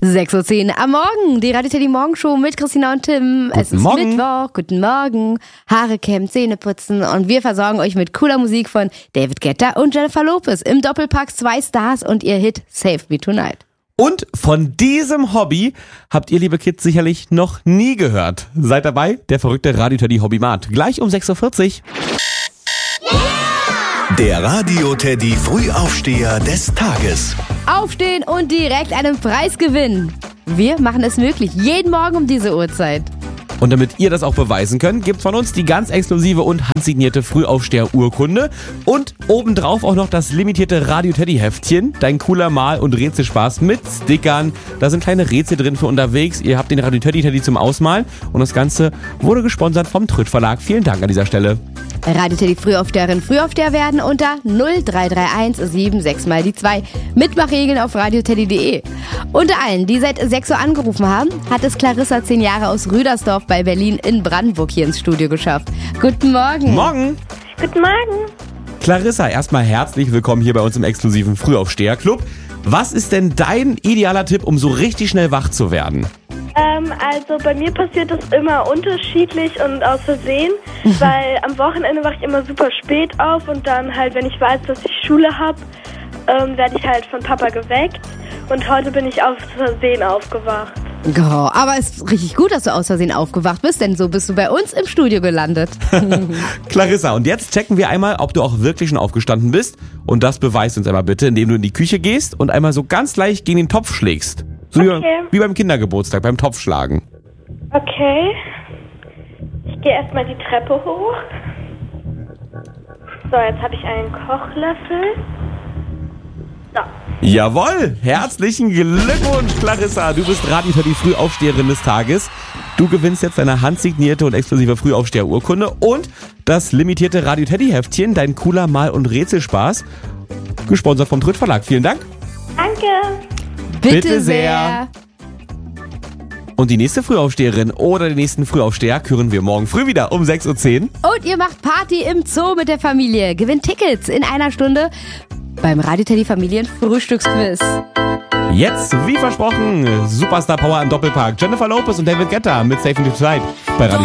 6:10 Uhr am Morgen, die Radio Teddy Morgenshow mit Christina und Tim. Es ist Mittwoch, guten Morgen, Haare kämmen, Zähne putzen und wir versorgen euch mit cooler Musik von David Guetta und Jennifer Lopez. Im Doppelpack 2 Stars und ihr Hit Save Me Tonight. Und von diesem Hobby habt ihr, liebe Kids, sicherlich noch nie gehört. Seid dabei, der verrückte Radio Teddy Hobbymat. Gleich um 6:40 Uhr. Der Radio Teddy Frühaufsteher des Tages. Aufstehen und direkt einen Preis gewinnen. Wir machen es möglich, jeden Morgen um diese Uhrzeit. Und damit ihr das auch beweisen könnt, gibt's von uns die ganz exklusive und handsignierte Frühaufsteher-Urkunde und obendrauf auch noch das limitierte Radio Teddy Heftchen, dein cooler Mal- und Rätselspaß mit Stickern. Da sind kleine Rätsel drin für unterwegs. Ihr habt den Radio Teddy zum Ausmalen und das Ganze wurde gesponsert vom Trütt Verlag. Vielen Dank an dieser Stelle. Radio Teddy Frühaufsteherin, Frühaufsteher werden unter 0331 76 mal die 2. Mitmachregeln auf radioteddy.de. Unter allen, die seit 6 Uhr angerufen haben, hat es Clarissa 10 Jahre aus Rüdersdorf bei Berlin in Brandenburg hier ins Studio geschafft. Guten Morgen. Morgen. Guten Morgen. Clarissa, erstmal herzlich willkommen hier bei uns im exklusiven Frühaufsteher-Club. Was ist denn dein idealer Tipp, um so richtig schnell wach zu werden? Also bei mir passiert das immer unterschiedlich und aus Versehen, weil am Wochenende wache ich immer super spät auf und dann halt, wenn ich weiß, dass ich Schule habe, werde ich halt von Papa geweckt und heute bin ich aus Versehen aufgewacht. Oh, aber es ist richtig gut, dass du aus Versehen aufgewacht bist, denn so bist du bei uns im Studio gelandet. Clarissa, und jetzt checken wir einmal, ob du auch wirklich schon aufgestanden bist. Und das beweist uns einmal bitte, indem du in die Küche gehst und einmal so ganz leicht gegen den Topf schlägst. So Okay. wie beim Kindergeburtstag, beim Topfschlagen. Okay. Ich gehe erstmal die Treppe hoch. So, jetzt habe ich einen Kochlöffel. So. Jawohl, herzlichen Glückwunsch, Clarissa. Du bist Radio Teddy Frühaufsteherin des Tages. Du gewinnst jetzt deine handsignierte und exklusive Frühaufsteher-Urkunde und das limitierte Radio Teddy Heftchen, dein cooler Mal- und Rätselspaß. Gesponsert vom Trütt Verlag. Vielen Dank. Danke. Bitte sehr. Und die nächste Frühaufsteherin oder den nächsten Frühaufsteher küren wir morgen früh wieder um 6:10 Uhr. Und ihr macht Party im Zoo mit der Familie. Gewinnt Tickets in einer Stunde beim Radio Teddy Familien Frühstücksquiz. Jetzt, wie versprochen, Superstar Power im Doppelpark. Jennifer Lopez und David Guetta mit Save Me Tonight bei Radio